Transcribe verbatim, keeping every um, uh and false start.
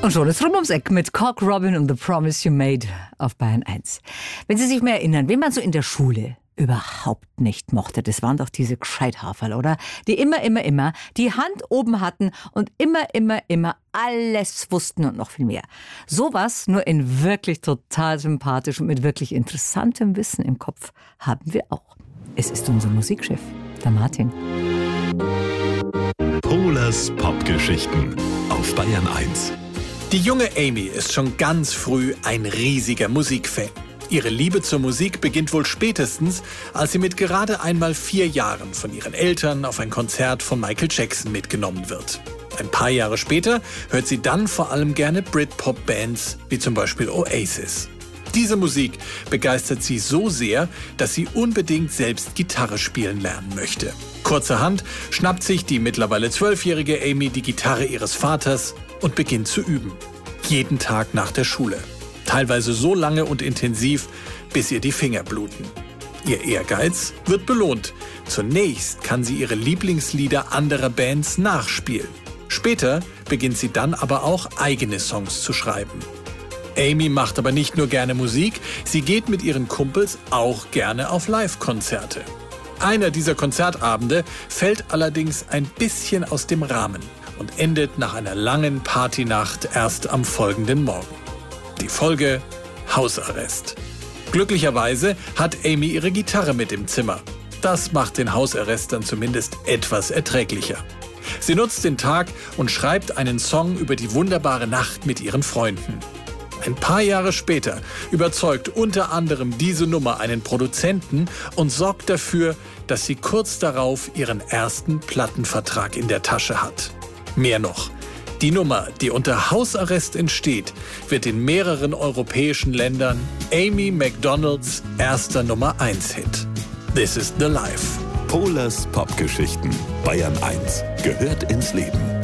Und schon ist rum ums Eck mit Cork Robin und The Promise You Made auf Bayern eins. Wenn Sie sich mehr erinnern, wen man so in der Schule überhaupt nicht mochte, das waren doch diese Gescheithaferl, oder? Die immer, immer, immer die Hand oben hatten und immer, immer, immer alles wussten und noch viel mehr. Sowas nur in wirklich total sympathisch und mit wirklich interessantem Wissen im Kopf haben wir auch. Es ist unser Musikchef, der Martin. Polas Popgeschichten auf Bayern eins. Die junge Amy ist schon ganz früh ein riesiger Musikfan. Ihre Liebe zur Musik beginnt wohl spätestens, als sie mit gerade einmal vier Jahren von ihren Eltern auf ein Konzert von Michael Jackson mitgenommen wird. Ein paar Jahre später hört sie dann vor allem gerne Britpop-Bands wie zum Beispiel Oasis. Diese Musik begeistert sie so sehr, dass sie unbedingt selbst Gitarre spielen lernen möchte. Kurzerhand schnappt sich die mittlerweile zwölfjährige Amy die Gitarre ihres Vaters und beginnt zu üben. Jeden Tag nach der Schule. Teilweise so lange und intensiv, bis ihr die Finger bluten. Ihr Ehrgeiz wird belohnt. Zunächst kann sie ihre Lieblingslieder anderer Bands nachspielen. Später beginnt sie dann aber auch eigene Songs zu schreiben. Amy macht aber nicht nur gerne Musik, sie geht mit ihren Kumpels auch gerne auf Live-Konzerte. Einer dieser Konzertabende fällt allerdings ein bisschen aus dem Rahmen und endet nach einer langen Partynacht erst am folgenden Morgen. Die Folge: Hausarrest. Glücklicherweise hat Amy ihre Gitarre mit im Zimmer. Das macht den Hausarrest dann zumindest etwas erträglicher. Sie nutzt den Tag und schreibt einen Song über die wunderbare Nacht mit ihren Freunden. Ein paar Jahre später überzeugt unter anderem diese Nummer einen Produzenten und sorgt dafür, dass sie kurz darauf ihren ersten Plattenvertrag in der Tasche hat. Mehr noch: Die Nummer, die unter Hausarrest entsteht, wird in mehreren europäischen Ländern Amy Macdonalds erster Nummer eins Hit. This is the Life. Polas Popgeschichten. Bayern eins. Gehört ins Leben.